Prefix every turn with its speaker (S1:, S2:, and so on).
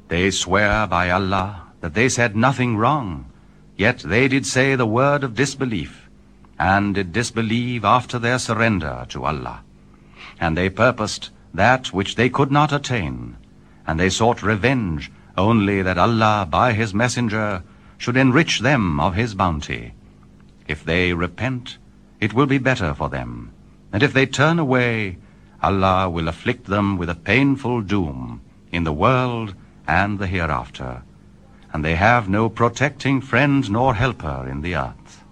S1: They swear by Allah that they said nothing wrong, yet they did say the word of disbelief, and did disbelieve after their surrender to Allah. And they purposed that which they could not attain, and they sought revenge only that Allah by His Messenger should enrich them of His bounty. If they repent, it will be better for them, and if they turn away, Allah will afflict them with a painful doom in the world and the hereafter, and they have no protecting friend nor helper in the earth.